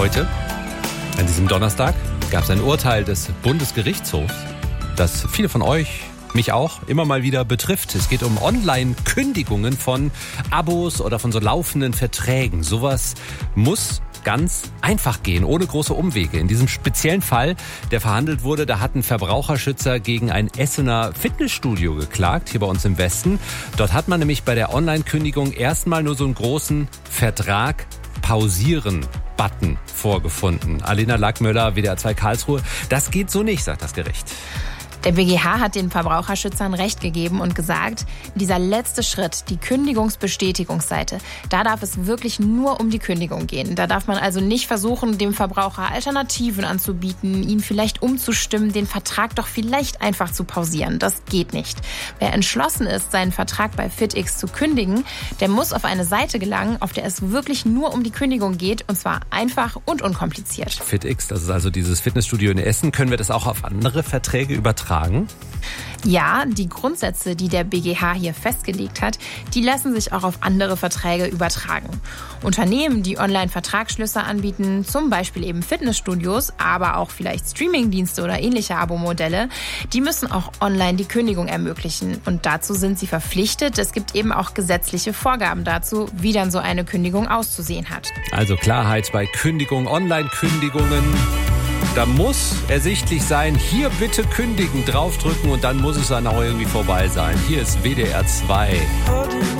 Heute, an diesem Donnerstag, gab es ein Urteil des Bundesgerichtshofs, das viele von euch, mich auch, immer mal wieder betrifft. Es geht um Online-Kündigungen von Abos oder von so laufenden Verträgen. Sowas muss ganz einfach gehen, ohne große Umwege. In diesem speziellen Fall, der verhandelt wurde, da hatten Verbraucherschützer gegen ein Essener Fitnessstudio geklagt, hier bei uns im Westen. Dort hat man nämlich bei der Online-Kündigung erstmal nur so einen großen Vertrag pausieren-Button vorgefunden. Alena Lackmöller, WDR 2 Karlsruhe. Das geht so nicht, sagt das Gericht. Der BGH hat den Verbraucherschützern Recht gegeben und gesagt, dieser letzte Schritt, die Kündigungsbestätigungsseite, da darf es wirklich nur um die Kündigung gehen. Da darf man also nicht versuchen, dem Verbraucher Alternativen anzubieten, ihn vielleicht umzustimmen, den Vertrag doch vielleicht einfach zu pausieren. Das geht nicht. Wer entschlossen ist, seinen Vertrag bei FitX zu kündigen, der muss auf eine Seite gelangen, auf der es wirklich nur um die Kündigung geht, und zwar einfach und unkompliziert. FitX, das ist also dieses Fitnessstudio in Essen. Können wir das auch auf andere Verträge übertragen? Ja, die Grundsätze, die der BGH hier festgelegt hat, die lassen sich auch auf andere Verträge übertragen. Unternehmen, die Online-Vertragsschlüsse anbieten, zum Beispiel eben Fitnessstudios, aber auch vielleicht Streamingdienste oder ähnliche Abo-Modelle, die müssen auch online die Kündigung ermöglichen. Und dazu sind sie verpflichtet. Es gibt eben auch gesetzliche Vorgaben dazu, wie dann so eine Kündigung auszusehen hat. Also Klarheit bei Kündigung, Online-Kündigungen. Da muss ersichtlich sein, hier bitte kündigen, draufdrücken und dann muss es dann auch irgendwie vorbei sein. Hier ist WDR 2.